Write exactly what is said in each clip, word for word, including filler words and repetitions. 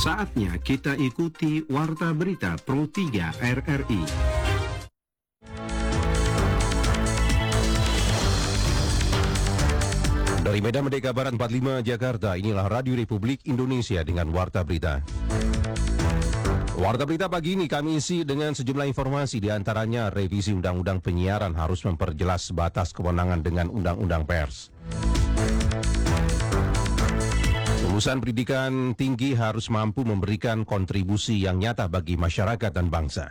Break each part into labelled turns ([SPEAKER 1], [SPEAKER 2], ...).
[SPEAKER 1] Saatnya kita ikuti Warta Berita Pro tiga R R I. Dari Medan Merdeka Barat empat puluh lima Jakarta, inilah Radio Republik Indonesia dengan Warta Berita. Warta Berita pagi ini kami isi dengan sejumlah informasi, diantaranya revisi Undang-Undang Penyiaran harus memperjelas batas kewenangan dengan Undang-Undang Pers. Lulusan pendidikan tinggi harus mampu memberikan kontribusi yang nyata bagi masyarakat dan bangsa.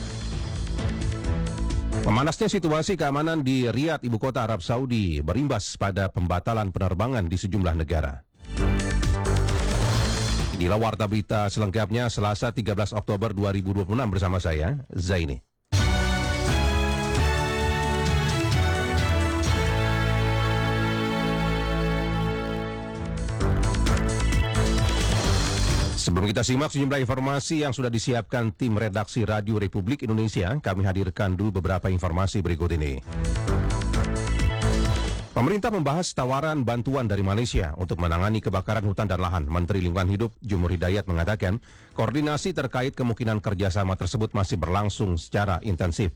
[SPEAKER 1] Memanasnya situasi keamanan di Riyadh, ibu kota Arab Saudi, berimbas pada pembatalan penerbangan di sejumlah negara. Inilah Warta Berita selengkapnya Selasa tiga belas Oktober dua ribu dua puluh enam bersama saya, Zaini. Sebelum kita simak sejumlah informasi yang sudah disiapkan tim redaksi Radio Republik Indonesia, kami hadirkan dulu beberapa informasi berikut ini. Pemerintah membahas tawaran bantuan dari Malaysia untuk menangani kebakaran hutan dan lahan. Menteri Lingkungan Hidup Jumur Hidayat mengatakan, koordinasi terkait kemungkinan kerjasama tersebut masih berlangsung secara intensif.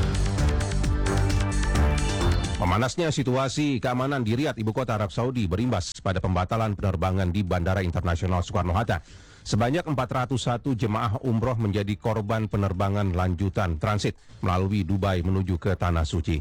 [SPEAKER 1] Memanasnya situasi keamanan di Riyadh, ibu kota Arab Saudi, berimbas pada pembatalan penerbangan di Bandara Internasional Soekarno-Hatta. Sebanyak empat ratus satu jemaah umroh menjadi korban penerbangan lanjutan transit melalui Dubai menuju ke Tanah Suci.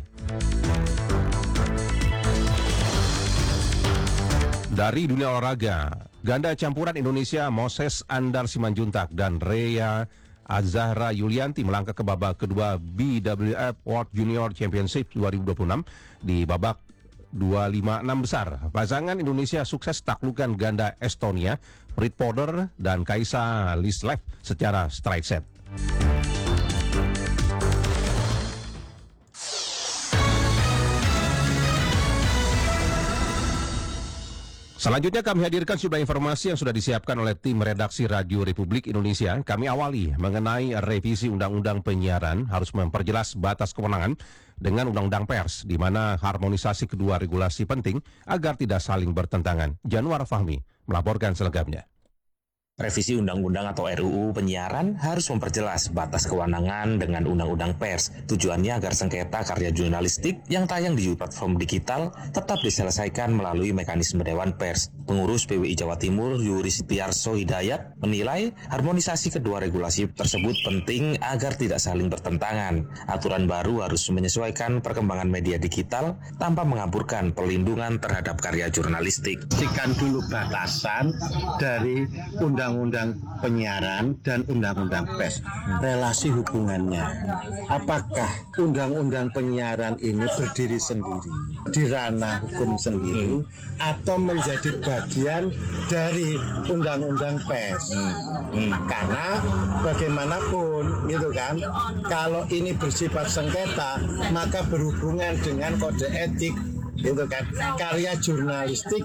[SPEAKER 1] Dari dunia olahraga, ganda campuran Indonesia Moses Andar Simanjuntak dan Rea Azahra Yulianti melangkah ke babak kedua B W F World Junior Championship dua ribu dua puluh enam di babak dua puluh lima enam besar. Pasangan Indonesia sukses taklukkan ganda Estonia, Brit Poder dan Kaisa Lislev secara straight set. Selanjutnya kami hadirkan sejumlah informasi yang sudah disiapkan oleh tim redaksi Radio Republik Indonesia. Kami awali mengenai revisi Undang-Undang Penyiaran harus memperjelas batas kewenangan dengan Undang-Undang Pers, di mana harmonisasi kedua regulasi penting agar tidak saling bertentangan. Januar Fahmi melaporkan selengkapnya.
[SPEAKER 2] Revisi Undang-Undang atau R U U Penyiaran harus memperjelas batas kewenangan dengan Undang-Undang Pers. Tujuannya agar sengketa karya jurnalistik yang tayang di platform digital tetap diselesaikan melalui mekanisme Dewan Pers. Pengurus P W I Jawa Timur, Yuri Setiarso Hidayat, menilai harmonisasi kedua regulasi tersebut penting agar tidak saling bertentangan. Aturan baru harus menyesuaikan perkembangan media digital tanpa mengaburkan perlindungan terhadap karya jurnalistik.
[SPEAKER 3] Pastikan dulu batasan dari Undang-Undang Penyiaran dan Undang-Undang Pers, relasi hubungannya. Apakah Undang-Undang Penyiaran ini berdiri sendiri di ranah hukum sendiri atau menjadi bagian dari Undang-Undang Pers? Hmm. Karena bagaimanapun gitu kan, kalau ini bersifat sengketa maka berhubungan dengan kode etik gitu kan, karya jurnalistik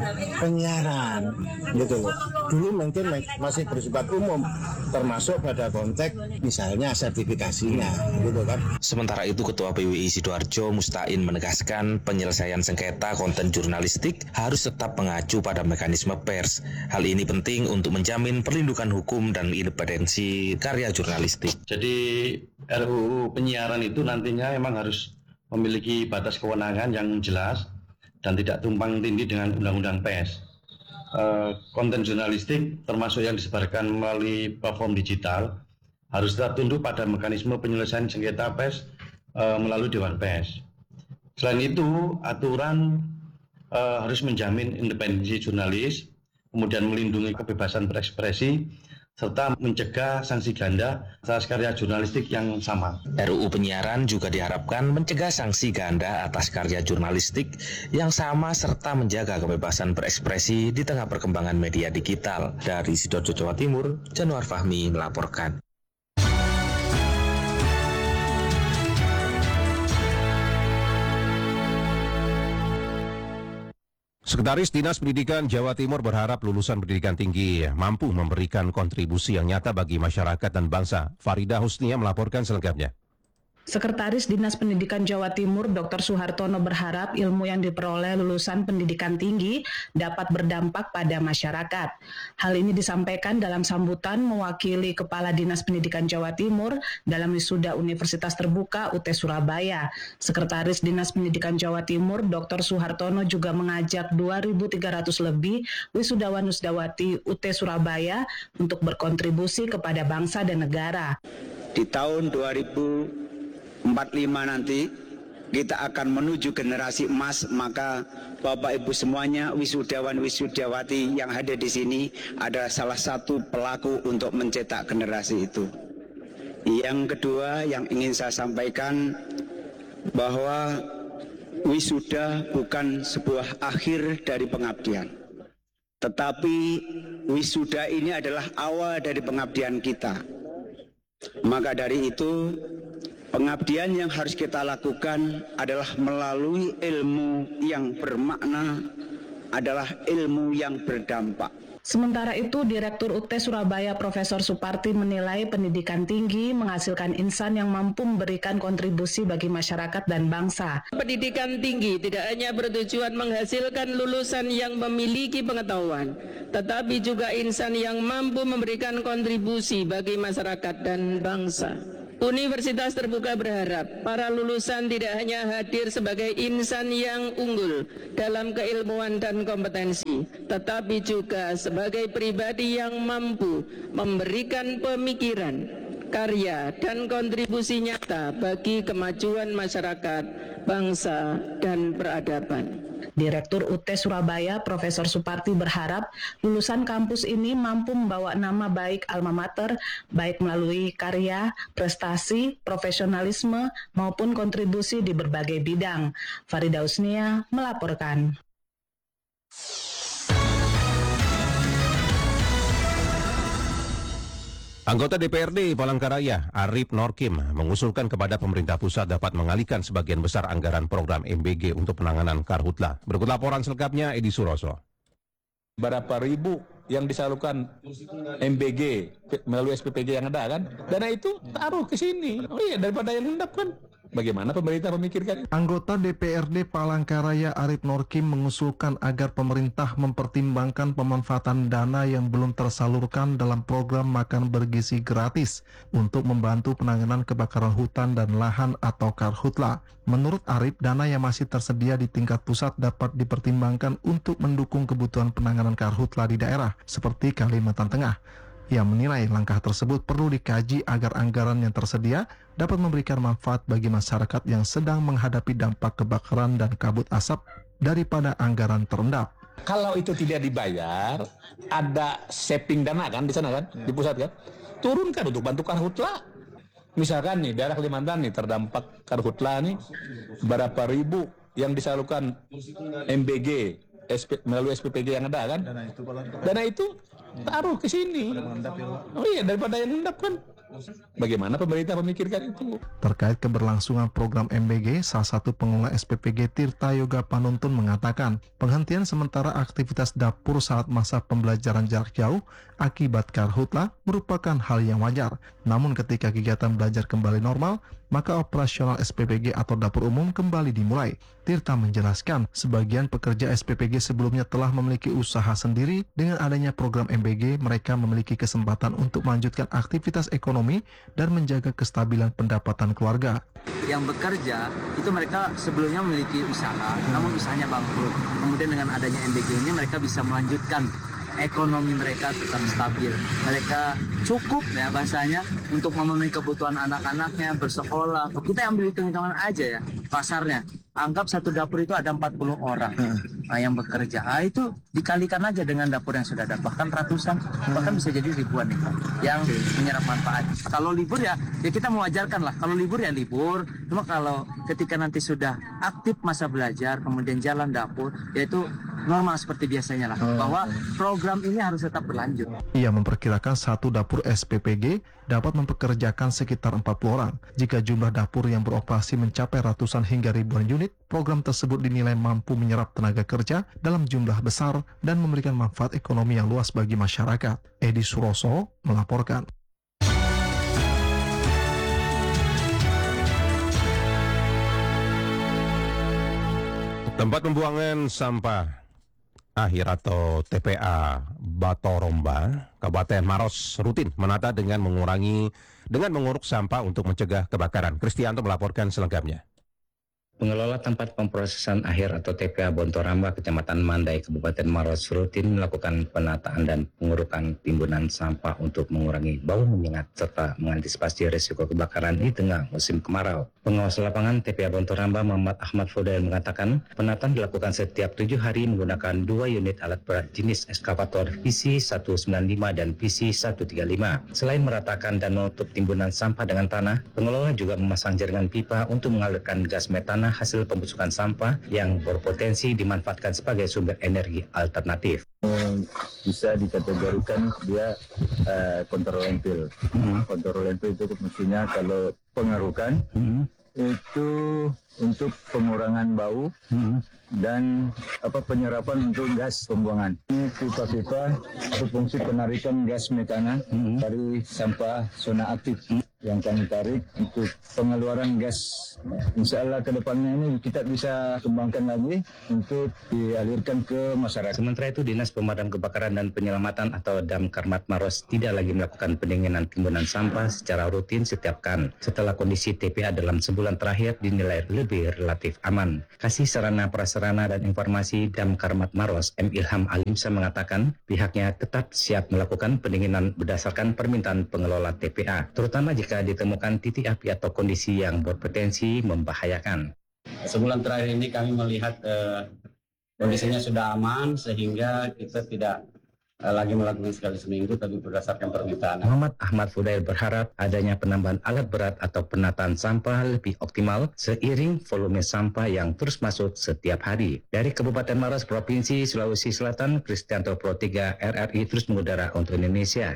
[SPEAKER 3] penyiaran gitu loh. Dulu mungkin masih bersifat umum, termasuk pada konteks misalnya sertifikasinya gitu kan.
[SPEAKER 2] Sementara itu Ketua P W I Sidoarjo Mustain menegaskan penyelesaian sengketa konten jurnalistik harus tetap mengacu pada mekanisme pers. Hal ini penting untuk menjamin perlindungan hukum dan independensi karya jurnalistik.
[SPEAKER 4] Jadi R U U Penyiaran itu nantinya memang harus memiliki batas kewenangan yang jelas dan tidak tumpang tindih dengan Undang-Undang Pers. Uh, konten jurnalistik termasuk yang disebarkan melalui platform digital harus tetap tunduk pada mekanisme penyelesaian sengketa pers uh, melalui Dewan Pers. Selain itu, aturan uh, harus menjamin independensi jurnalis, kemudian melindungi kebebasan berekspresi, serta mencegah sanksi ganda atas karya jurnalistik yang sama.
[SPEAKER 2] R U U Penyiaran juga diharapkan mencegah sanksi ganda atas karya jurnalistik yang sama serta menjaga kebebasan berekspresi di tengah perkembangan media digital. Dari Sidoarjo, Jawa Timur, Januar Fahmi melaporkan.
[SPEAKER 1] Sekretaris Dinas Pendidikan Jawa Timur berharap lulusan pendidikan tinggi mampu memberikan kontribusi yang nyata bagi masyarakat dan bangsa. Farida Husnia melaporkan selengkapnya.
[SPEAKER 5] Sekretaris Dinas Pendidikan Jawa Timur Doktor Suhartono berharap ilmu yang diperoleh lulusan pendidikan tinggi dapat berdampak pada masyarakat. Hal ini disampaikan dalam sambutan mewakili Kepala Dinas Pendidikan Jawa Timur dalam wisuda Universitas Terbuka U T Surabaya. Sekretaris Dinas Pendidikan Jawa Timur Doktor Suhartono juga mengajak dua ribu tiga ratus lebih wisudawan-wisudawati U T Surabaya untuk berkontribusi kepada bangsa dan negara.
[SPEAKER 6] Di tahun dua ribu empat puluh lima nanti kita akan menuju generasi emas, maka Bapak Ibu semuanya wisudawan wisudawati yang hadir di sini adalah salah satu pelaku untuk mencetak generasi itu. Yang kedua yang ingin saya sampaikan bahwa wisuda bukan sebuah akhir dari pengabdian, tetapi wisuda ini adalah awal dari pengabdian kita. Maka dari itu, pengabdian yang harus kita lakukan adalah melalui ilmu yang bermakna, adalah ilmu yang berdampak.
[SPEAKER 5] Sementara itu, Direktur U T Surabaya Profesor Suparti menilai pendidikan tinggi menghasilkan insan yang mampu memberikan kontribusi bagi masyarakat dan bangsa.
[SPEAKER 7] Pendidikan tinggi tidak hanya bertujuan menghasilkan lulusan yang memiliki pengetahuan, tetapi juga insan yang mampu memberikan kontribusi bagi masyarakat dan bangsa. Universitas Terbuka berharap para lulusan tidak hanya hadir sebagai insan yang unggul dalam keilmuan dan kompetensi, tetapi juga sebagai pribadi yang mampu memberikan pemikiran, karya, dan kontribusi nyata bagi kemajuan masyarakat, bangsa, dan peradaban.
[SPEAKER 5] Direktur U T Surabaya Profesor Suparti berharap lulusan kampus ini mampu membawa nama baik alma mater, baik melalui karya, prestasi, profesionalisme, maupun kontribusi di berbagai bidang. Farida Usnia melaporkan.
[SPEAKER 1] Anggota D P R D Palangkaraya, Arif Norkim, mengusulkan kepada pemerintah pusat dapat mengalihkan sebagian besar anggaran program M B G untuk penanganan karhutla. Berikut laporan selengkapnya Edi Suroso.
[SPEAKER 8] Berapa ribu yang disalurkan M B G melalui S P P G yang ada kan? Dana itu taruh ke sini. Oh iya, daripada yang hendap kan. Bagaimana pemerintah memikirkan?
[SPEAKER 9] Anggota D P R D Palangkaraya Arif Norkim mengusulkan agar pemerintah mempertimbangkan pemanfaatan dana yang belum tersalurkan dalam program makan bergizi gratis untuk membantu penanganan kebakaran hutan dan lahan atau karhutla. Menurut Arif, dana yang masih tersedia di tingkat pusat dapat dipertimbangkan untuk mendukung kebutuhan penanganan karhutla di daerah seperti Kalimantan Tengah. Ia menilai langkah tersebut perlu dikaji agar anggaran yang tersedia dapat memberikan manfaat bagi masyarakat yang sedang menghadapi dampak kebakaran dan kabut asap daripada anggaran terendap.
[SPEAKER 8] Kalau itu tidak dibayar, ada saving dana kan di sana kan, di pusat kan, turunkan untuk bantu karhutla. Misalkan nih daerah Kalimantan nih terdampak karhutla nih, berapa ribu yang disalurkan M B G S P, melalui S P P G yang ada kan, dana itu taruh ke sini. Oh iya, daripada yang hendap kan. Bagaimana pemerintah memikirkan itu?
[SPEAKER 9] Terkait keberlangsungan program M B G, salah satu pengelola S P P G Tirta Yoga Panuntun mengatakan, penghentian sementara aktivitas dapur saat masa pembelajaran jarak jauh akibat karhutla merupakan hal yang wajar. Namun ketika kegiatan belajar kembali normal, maka operasional S P P G atau dapur umum kembali dimulai. Tirta menjelaskan, sebagian pekerja S P P G sebelumnya telah memiliki usaha sendiri. Dengan adanya program M B G, mereka memiliki kesempatan untuk melanjutkan aktivitas ekonomi dan menjaga kestabilan pendapatan keluarga.
[SPEAKER 10] Yang bekerja itu mereka sebelumnya memiliki usaha, namun usahanya bangkrut. Kemudian dengan adanya M B G ini mereka bisa melanjutkan ekonomi mereka tetap stabil. Mereka cukup ya bahasanya untuk memenuhi kebutuhan anak-anaknya bersekolah. Kita ambil hitung-hitungan aja ya pasarnya. Anggap satu dapur itu ada empat puluh orang nah, yang bekerja. Nah, itu dikalikan aja dengan dapur yang sudah ada. Bahkan ratusan, bahkan bisa jadi ribuan nih yang menyerap manfaat. Kalau libur ya, ya kita mewajarkan lah. Kalau libur ya libur. Cuma kalau ketika nanti sudah aktif masa belajar, kemudian jalan dapur, yaitu normal seperti biasanya lah. Bahwa program ini harus tetap berlanjut.
[SPEAKER 9] Ia memperkirakan satu dapur S P P G dapat mempekerjakan sekitar empat puluh orang. Jika jumlah dapur yang beroperasi mencapai ratusan hingga ribuan unit, program tersebut dinilai mampu menyerap tenaga kerja dalam jumlah besar dan memberikan manfaat ekonomi yang luas bagi masyarakat. Edi Suroso melaporkan.
[SPEAKER 1] Tempat pembuangan sampah akhir atau T P A Batoromba, Kabupaten Maros rutin menata dengan mengurangi dengan menguruk sampah untuk mencegah kebakaran. Kristianto melaporkan selengkapnya.
[SPEAKER 11] Pengelola tempat pemprosesan akhir atau T P A Bontoramba, Kecamatan Mandai, Kabupaten Maros rutin melakukan penataan dan pengurukan timbunan sampah untuk mengurangi bau menyengat serta mengantisipasi risiko kebakaran di tengah musim kemarau. Pengawas lapangan T P A Bontoramba Muhammad Ahmad Fudail mengatakan penataan dilakukan setiap tujuh hari menggunakan dua unit alat berat jenis eskavator P C seratus sembilan puluh lima dan P C seratus tiga puluh lima. Selain meratakan dan menutup timbunan sampah dengan tanah, pengelola juga memasang jaringan pipa untuk mengalirkan gas metana hasil pembusukan sampah yang berpotensi dimanfaatkan sebagai sumber energi alternatif.
[SPEAKER 12] Bisa dikategorikan dia uh, kontrol landfill. Hmm. Kontrol landfill itu maksudnya kalau pengarukan hmm. itu untuk pengurangan bau hmm. dan apa penyerapan untuk gas pembuangan. Ini pipa-pipa berfungsi penarikan gas metana hmm. dari sampah zona aktif hmm. yang kami tarik untuk pengeluaran gas. Insya Allah ke depannya ini kita bisa kembangkan lagi untuk dialirkan ke masyarakat.
[SPEAKER 11] Sementara itu, Dinas Pemadam Kebakaran dan Penyelamatan atau Damkarmat Maros tidak lagi melakukan pendinginan timbunan sampah secara rutin setiap pekan setelah kondisi T P A dalam sebulan terakhir dinilai lebih relatif aman. Kasih Sarana Prasarana dan Informasi Damkarmat Maros M. Ilham Alimsa mengatakan pihaknya tetap siap melakukan pendinginan berdasarkan permintaan pengelola T P A, terutama jika ditemukan titik api atau kondisi yang berpotensi membahayakan.
[SPEAKER 13] Sebulan terakhir ini kami melihat eh, kondisinya sudah aman sehingga kita tidak eh, lagi melakukan sekali seminggu tapi berdasarkan permintaan.
[SPEAKER 11] Muhammad Ahmad Fudail berharap adanya penambahan alat berat atau penataan sampah lebih optimal seiring volume sampah yang terus masuk setiap hari. Dari Kabupaten Maros, Provinsi Sulawesi Selatan, Kristianto Pro tiga R R I terus mengudara untuk Indonesia.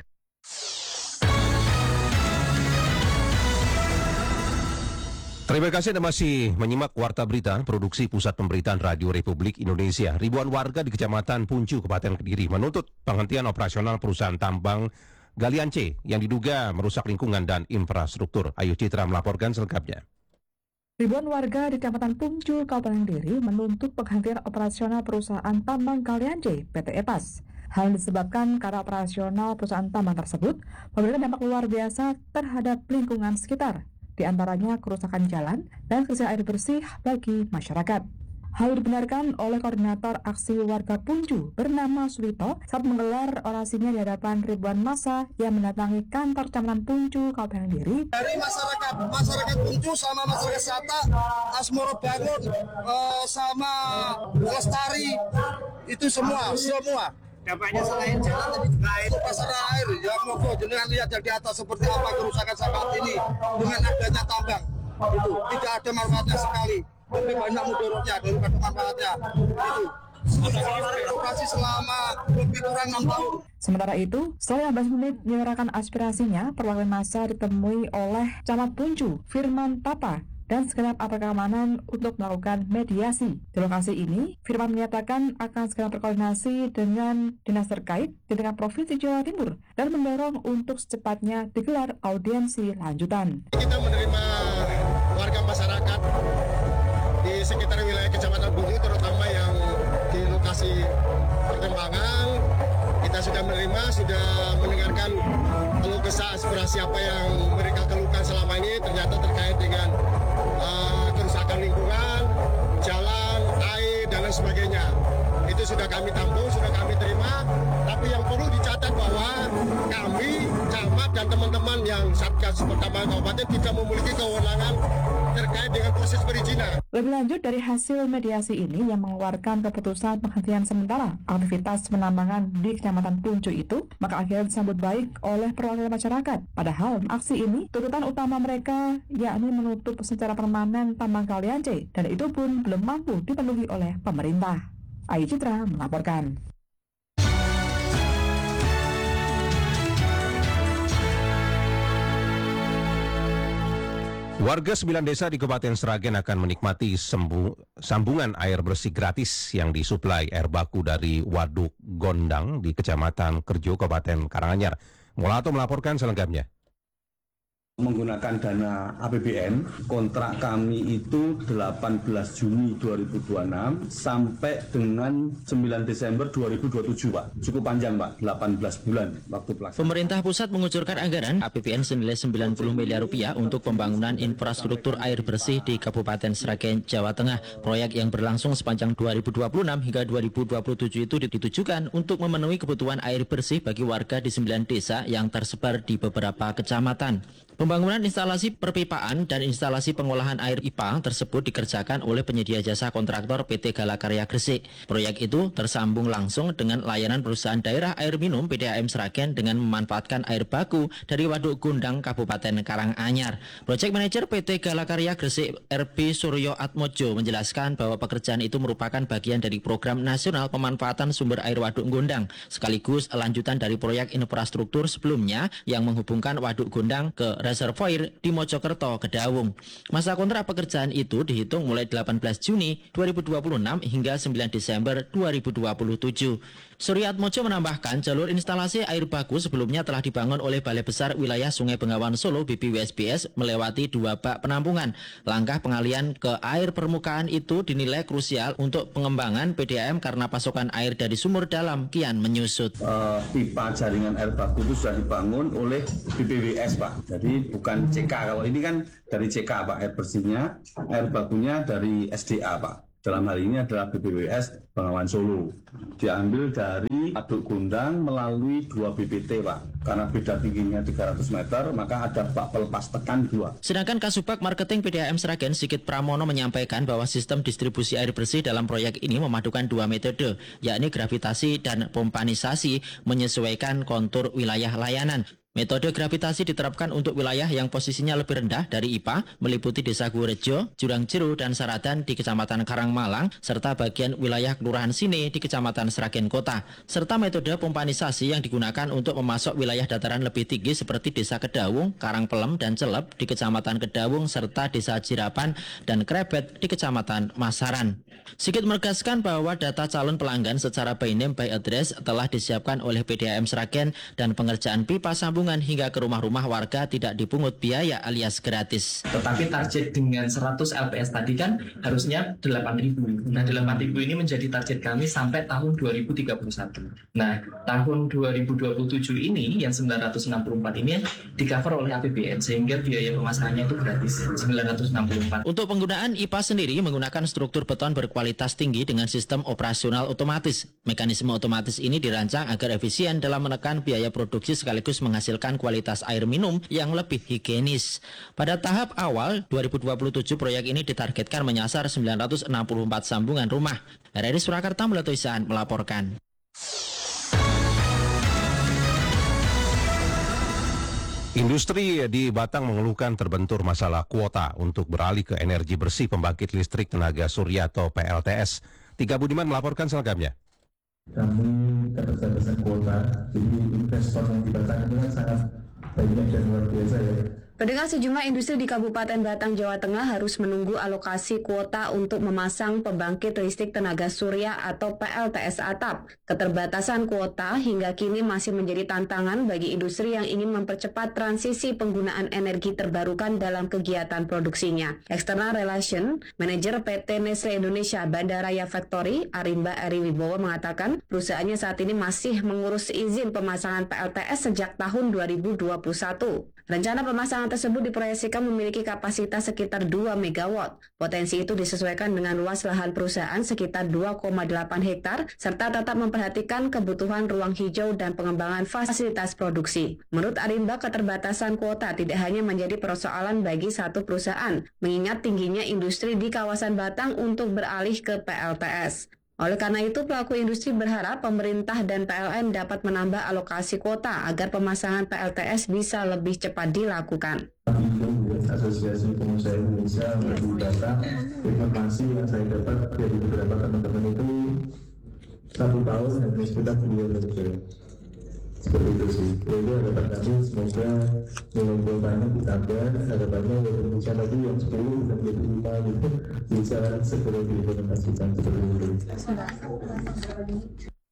[SPEAKER 1] Terima kasih Anda masih menyimak Warta Berita, produksi Pusat Pemberitaan Radio Republik Indonesia. Ribuan warga di Kecamatan Puncu, Kabupaten Kediri menuntut penghentian operasional perusahaan tambang Galian C yang diduga merusak lingkungan dan infrastruktur. Ayu Citra melaporkan selengkapnya.
[SPEAKER 14] Ribuan warga di Kecamatan Puncu, Kabupaten Kediri menuntut penghentian operasional perusahaan tambang Galian C P T EPAS. Hal disebabkan karena operasional perusahaan tambang tersebut memberikan dampak luar biasa terhadap lingkungan sekitar, di antaranya kerusakan jalan dan ketersediaan air bersih bagi masyarakat. Hal dibenarkan oleh koordinator aksi warga Puncu bernama Sulito saat menggelar orasinya di hadapan ribuan massa yang mendatangi kantor Kecamatan Puncu, Kabupaten Kediri.
[SPEAKER 15] Dari masyarakat, masyarakat Puncu sama masyarakat Sata, Asmoro Bangun, eh, sama Lestari, itu semua, semua. Dampaknya selain jalan tapi juga air, pasar air. Ya monggo jenengan lihat yang di atas seperti apa kerusakan saat ini dengan adanya tambang. Itu tidak ada manfaatnya sekali. Lebih banyak mudorotnya daripada manfaatnya. Itu operasi selama lebih kurang enam tahun.
[SPEAKER 14] Sementara itu, setelah lima belas menit menyuarakan aspirasinya, perwakilan massa ditemui oleh Camat Puncu, Firman Tapa, dan segenap aparat keamanan untuk melakukan mediasi. Di lokasi ini, Firman menyatakan akan segera berkoordinasi dengan dinas terkait di tingkat Provinsi Jawa Timur dan mendorong untuk secepatnya digelar audiensi lanjutan.
[SPEAKER 15] Kita menerima warga masyarakat di sekitar wilayah Kecamatan Puncu, terutama yang di lokasi perkembangan. Kita sudah menerima, sudah mendengarkan keluh kesah aspirasi apa yang mereka keluhkan selama ini, ternyata terkait dengan uh, kerusakan lingkungan, jalan, air, dan lain sebagainya. Itu sudah kami tampung, sudah kami terima, tapi yang perlu dicatat bahwa kami, camat dan teman-teman yang Satgas Pertambangan Kabupaten tidak memiliki kewenangan terkait dengan proses perizinan.
[SPEAKER 14] Lebih lanjut, dari hasil mediasi ini yang mengeluarkan keputusan penghentian sementara aktivitas penambangan di Kecamatan Puncu itu, maka akhirnya disambut baik oleh perwakilan masyarakat. Padahal aksi ini tuntutan utama mereka yakni menutup secara permanen tambang Galian C, dan itu pun belum mampu dipenuhi oleh pemerintah. Ayu Citra melaporkan.
[SPEAKER 1] Warga sembilan desa di Kabupaten Sragen akan menikmati sembu, sambungan air bersih gratis yang disuplai air baku dari Waduk Gondang di Kecamatan Kerjo, Kabupaten Karanganyar. Mulato melaporkan selengkapnya.
[SPEAKER 16] Menggunakan dana A P B N, kontrak kami itu delapan belas Juni dua ribu dua puluh enam sampai dengan sembilan Desember dua ribu dua puluh tujuh, Pak. Cukup panjang, Pak, delapan belas bulan waktu pelaksanaan.
[SPEAKER 17] Pemerintah pusat mengucurkan anggaran A P B N senilai sembilan puluh miliar rupiah untuk pembangunan infrastruktur air bersih di Kabupaten Sragen, Jawa Tengah. Proyek yang berlangsung sepanjang dua ribu dua puluh enam hingga dua ribu dua puluh tujuh itu ditujukan untuk memenuhi kebutuhan air bersih bagi warga di sembilan desa yang tersebar di beberapa kecamatan. Pembangunan instalasi perpipaan dan instalasi pengolahan air I P A tersebut dikerjakan oleh penyedia jasa kontraktor P T Galakarya Gresik. Proyek itu tersambung langsung dengan layanan perusahaan daerah air minum P D A M Sragen dengan memanfaatkan air baku dari Waduk Gondang, Kabupaten Karanganyar. Project Manager P T Galakarya Gresik R B Suryo Atmojo menjelaskan bahwa pekerjaan itu merupakan bagian dari program nasional pemanfaatan sumber air Waduk Gondang, sekaligus lanjutan dari proyek infrastruktur sebelumnya yang menghubungkan Waduk Gondang ke reservoir di Mojokerto, Kedawung. Masa kontrak pekerjaan itu dihitung mulai delapan belas Juni dua ribu dua puluh enam hingga sembilan Desember dua ribu dua puluh tujuh. Surya Atmojo menambahkan jalur instalasi air baku sebelumnya telah dibangun oleh Balai Besar Wilayah Sungai Bengawan Solo B B W S B S melewati dua bak penampungan. Langkah pengalian ke air permukaan itu dinilai krusial untuk pengembangan P D A M karena pasokan air dari sumur dalam kian menyusut.
[SPEAKER 16] Uh, pipa jaringan air baku itu sudah dibangun oleh B B W S, Pak. Jadi bukan C K. Kalau ini kan dari C K, Pak, air bersihnya, air bakunya dari S D A, Pak. Dalam hal ini adalah B B W S Bengawan Solo. Diambil dari Waduk Gondang melalui dua B P T, Pak. Karena beda tingginya tiga ratus meter, maka ada bak pelepas tekan dua.
[SPEAKER 17] Sedangkan Kasubag Marketing P D A M Sragen Sigit Pramono menyampaikan bahwa sistem distribusi air bersih dalam proyek ini memadukan dua metode, yakni gravitasi dan pompanisasi menyesuaikan kontur wilayah layanan. Metode gravitasi diterapkan untuk wilayah yang posisinya lebih rendah dari I P A, meliputi Desa Gurejo, Jurang Jeru, dan Saradan di Kecamatan Karangmalang, serta bagian wilayah Kelurahan Sine di Kecamatan Sragen Kota. Serta metode pompanisasi yang digunakan untuk memasok wilayah dataran lebih tinggi seperti Desa Kedawung, Karangpelem, dan Celep di Kecamatan Kedawung, serta Desa Jirapan dan Krebet di Kecamatan Masaran. Sigit menegaskan bahwa data calon pelanggan secara by name by address telah disiapkan oleh P D A M Sragen dan pengerjaan pipa sambungan hingga ke rumah-rumah warga tidak dipungut biaya alias gratis.
[SPEAKER 18] Tetapi target dengan seratus L P S tadi kan harusnya delapan ribu. Nah, delapan ribu ini menjadi target kami sampai tahun dua ribu tiga puluh satu. Nah, tahun dua ribu dua puluh tujuh ini yang sembilan ratus enam puluh empat ini di-cover oleh A P B N sehingga biaya pemasangannya itu gratis sembilan ratus enam puluh empat.
[SPEAKER 17] Untuk penggunaan I P A sendiri menggunakan struktur beton berkualitas tinggi dengan sistem operasional otomatis. Mekanisme otomatis ini dirancang agar efisien dalam menekan biaya produksi sekaligus menghasilkan kualitas air minum yang lebih higienis. Pada tahap awal dua ribu dua puluh tujuh proyek ini ditargetkan menyasar sembilan ratus enam puluh empat sambungan rumah. R R I Surakarta Melatoisan melaporkan.
[SPEAKER 1] Industri di Batang mengeluhkan terbentur masalah kuota untuk beralih ke energi bersih pembangkit listrik tenaga surya atau P L T S. Tika Budiman melaporkan selengkapnya.
[SPEAKER 19] Kami keterbatasan kuota, jadi investor yang di Batang itu kan sangat banyak dan luar biasa ya.
[SPEAKER 20] Pendengar, sejumlah industri di Kabupaten Batang, Jawa Tengah harus menunggu alokasi kuota untuk memasang pembangkit listrik tenaga surya atau P L T S atap. Keterbatasan kuota hingga kini masih menjadi tantangan bagi industri yang ingin mempercepat transisi penggunaan energi terbarukan dalam kegiatan produksinya. External Relation Manager P T Nestle Indonesia Bandaraya Factory, Arimba Eri Wibowo mengatakan perusahaannya saat ini masih mengurus izin pemasangan P L T S sejak tahun dua ribu dua puluh satu. Rencana pemasangan tersebut diproyeksikan memiliki kapasitas sekitar dua megawatt. Potensi itu disesuaikan dengan luas lahan perusahaan sekitar dua koma delapan hektar, serta tetap memperhatikan kebutuhan ruang hijau dan pengembangan fasilitas produksi. Menurut Arimba, keterbatasan kuota tidak hanya menjadi persoalan bagi satu perusahaan, mengingat tingginya industri di kawasan Batang untuk beralih ke P L T S. Oleh karena itu, pelaku industri berharap pemerintah dan P L N dapat menambah alokasi kuota agar pemasangan P L T S bisa lebih cepat dilakukan.
[SPEAKER 19] Asosiasi Pengusaha Indonesia Batu Bata, informasi yang saya dapat dari beberapa teman-teman itu satu tahun hanya sekitar dua meter. Seperti itu sih. Jadi harapan kami semoga nilai kuotanya ditambah, harapannya yang bisa lagi yang sepuluh dan menjadi lima gitu bisa segera diimplementasikan seperti itu.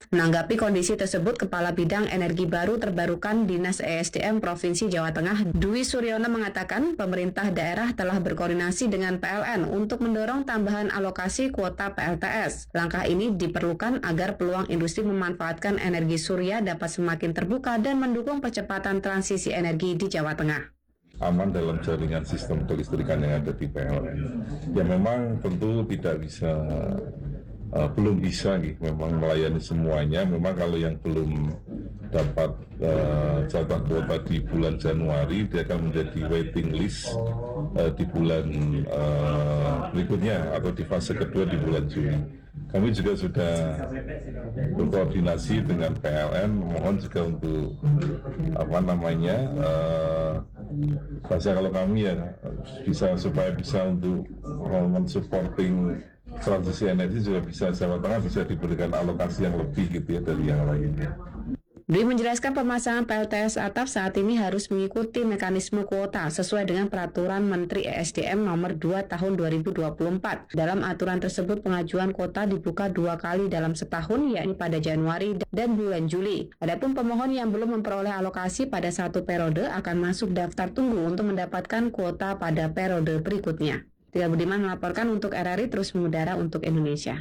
[SPEAKER 20] Menanggapi kondisi tersebut, Kepala Bidang Energi Baru Terbarukan Dinas E S D M Provinsi Jawa Tengah, Dwi Suryono mengatakan pemerintah daerah telah berkoordinasi dengan P L N untuk mendorong tambahan alokasi kuota P L T S. Langkah ini diperlukan agar peluang industri memanfaatkan energi surya dapat semakin terbuka dan mendukung percepatan transisi energi di Jawa Tengah.
[SPEAKER 21] Aman dalam jaringan sistem kelistrikan yang ada di P L N. Ya memang tentu tidak bisa Uh, belum bisa gitu, memang melayani semuanya. Memang kalau yang belum dapat uh, jatah kuota di bulan Januari, dia akan menjadi waiting list uh, di bulan uh, berikutnya atau di fase kedua di bulan Juni. Kami juga sudah berkoordinasi dengan P L N, mohon juga untuk apa namanya, uh, bahasa kalau kami ya bisa supaya bisa untuk men-supporting transisi energi juga bisa, Jawa Tengah bisa diberikan alokasi yang lebih gitu ya dari yang lainnya.
[SPEAKER 20] Dwi menjelaskan pemasangan P L T S atap saat ini harus mengikuti mekanisme kuota sesuai dengan Peraturan Menteri E S D M Nomor dua Tahun dua ribu dua puluh empat. Dalam aturan tersebut, pengajuan kuota dibuka dua kali dalam setahun, yakni pada Januari dan bulan Juli. Adapun pemohon yang belum memperoleh alokasi pada satu periode akan masuk daftar tunggu untuk mendapatkan kuota pada periode berikutnya. Tika Budiman melaporkan untuk R R I Terus Mengudara untuk Indonesia.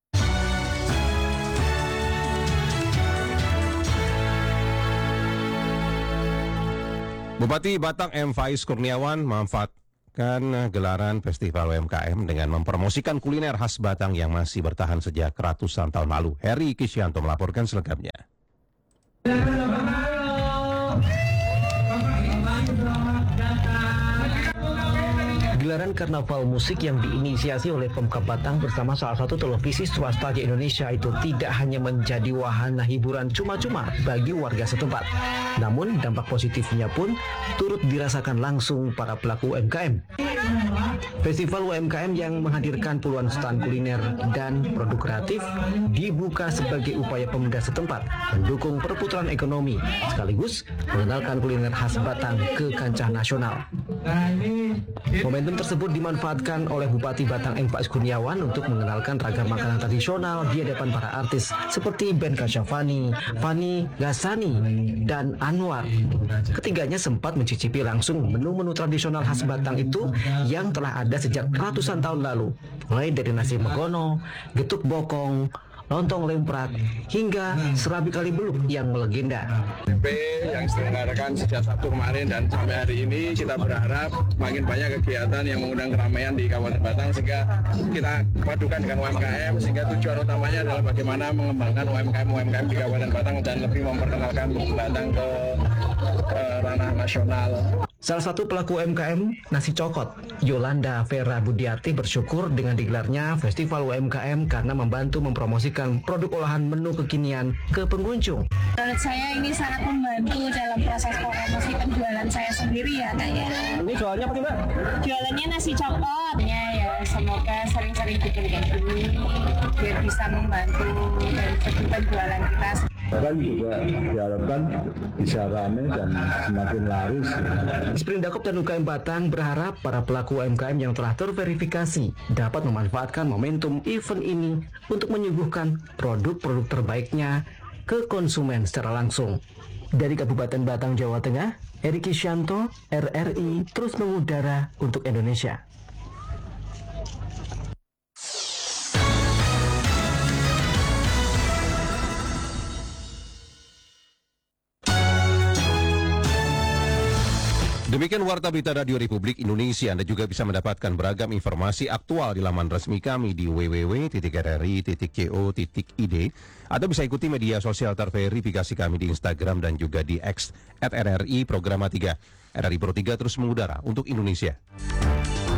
[SPEAKER 1] Bupati Batang M. Faiz Kurniawan memanfaatkan gelaran Festival U M K M dengan mempromosikan kuliner khas Batang yang masih bertahan sejak ratusan tahun lalu. Heri Kisyanto melaporkan selengkapnya.
[SPEAKER 22] Gelaran karnaval musik yang diinisiasi oleh Pemkab Batang bersama salah satu televisi swasta di Indonesia itu tidak hanya menjadi wahana hiburan cuma-cuma bagi warga setempat. Namun dampak positifnya pun turut dirasakan langsung para pelaku U M K M. Festival U M K M yang menghadirkan puluhan stand kuliner dan produk kreatif dibuka sebagai upaya pemuda setempat mendukung perputaran ekonomi sekaligus mengenalkan kuliner khas Batang ke kancah nasional. Momentum tersebut dimanfaatkan oleh Bupati Batang M. Faiz Kurniawan untuk mengenalkan ragam makanan tradisional di hadapan para artis seperti Ben Kasyafani, Fani Gasani, dan Anwar. Ketiganya sempat mencicipi langsung menu-menu tradisional khas Batang itu yang telah ada sejak ratusan tahun lalu, mulai dari nasi megono, getuk bokong, lontong lemprak, hingga serabi kali beluk yang melegenda.
[SPEAKER 23] P P yang diselenggarakan sejak Sabtu kemarin dan sampai hari ini kita berharap makin banyak kegiatan yang mengundang keramaian di Kabupaten Batang sehingga kita padukan dengan U M K M sehingga tujuan utamanya adalah bagaimana mengembangkan U M K M U M K M di Kabupaten Batang dan lebih memperkenalkan Batang ke, ke ranah nasional.
[SPEAKER 22] Salah satu pelaku U M K M nasi cokot, Yolanda Vera Budiarti, bersyukur dengan digelarnya Festival U M K M karena membantu mempromosikan produk olahan menu kekinian ke pengunjung.
[SPEAKER 24] Menurut saya ini sangat membantu dalam proses promosi penjualan saya sendiri ya kayak. Ini jualannya apa sih Mbak? Jualannya nasi cokot. Ya, ya semoga sering-sering bikin kayak gini biar bisa membantu dari segi penjualan kita.
[SPEAKER 12] Bahkan juga diharapkan bisa ramai dan semakin laris.
[SPEAKER 22] Sprindakop dan U K M Batang berharap para pelaku U M K M yang telah terverifikasi dapat memanfaatkan momentum event ini untuk menyuguhkan produk-produk terbaiknya ke konsumen secara langsung. Dari Kabupaten Batang, Jawa Tengah, Heri Kisyanto, R R I Terus Mengudara untuk Indonesia.
[SPEAKER 1] Demikian Warta Berita Radio Republik Indonesia. Anda juga bisa mendapatkan beragam informasi aktual di laman resmi kami di w w w titik r r i titik co titik i d atau bisa ikuti media sosial terverifikasi kami di Instagram dan juga di X at R R I Programa tiga. R R I Pro tiga terus mengudara untuk Indonesia.